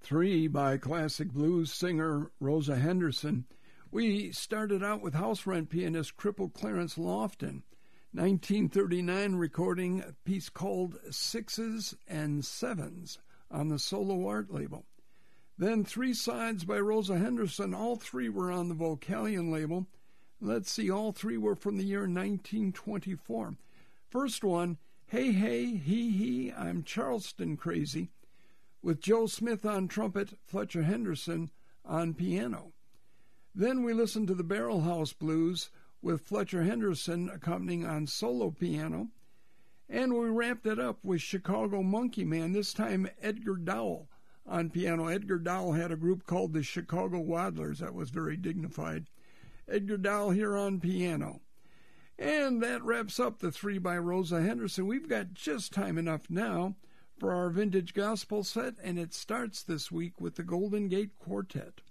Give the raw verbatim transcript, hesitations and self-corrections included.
Three by classic blues singer Rosa Henderson. We started out with house rent pianist crippled Clarence Lofton. nineteen thirty-nine recording a piece called Sixes and Sevens on the Solo Art label. Then Three Sides by Rosa Henderson. All three were on the Vocalion label. Let's see, all three were from the year nineteen twenty-four. First one, Hey Hey Hee Hee, I'm Charleston Crazy, with Joe Smith on trumpet, Fletcher Henderson on piano. Then we listened to the Barrel House Blues with Fletcher Henderson accompanying on solo piano. And we wrapped it up with Chicago Monkey Man, this time Edgar Dowell on piano. Edgar Dowell had a group called the Chicago Waddlers that was very dignified. Edgar Dowell here on piano. And that wraps up the three by Rosa Henderson. We've got just time enough now for our vintage gospel set, and it starts this week with the Golden Gate Quartet.